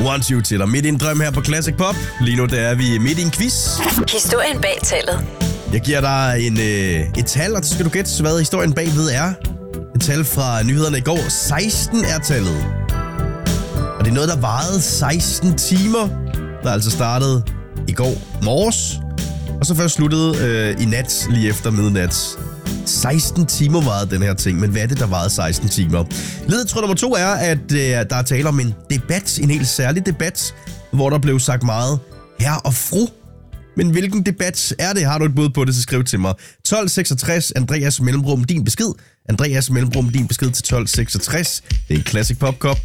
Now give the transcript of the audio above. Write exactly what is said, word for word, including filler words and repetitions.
Want You til dig. Midt i en drøm her på Classic Pop. Lige nu der er vi midt i en quiz. Historien bag tallet. Jeg giver dig en, øh, et tal, og så skal du gætte, hvad historien bagved er. Et tal fra nyhederne i går. seksten er tallet. Og det er noget, der varede seksten timer. Der altså startede i går morges. Og så først sluttede øh, i nat, lige efter midnat. seksten timer varede den her ting, men hvad er det, der varede seksten timer? Ledetråd nummer to er, at øh, der er tale om en debat, en helt særlig debat, hvor der blev sagt meget herre og fru. Men hvilken debat er det? Har du et bud på det, så skriv til mig. tolv seksogtres, Andreas Mellemrum, din besked. Andreas Mellemrum, din besked til tolv seksogtres. Det er en Classic Pop Cup.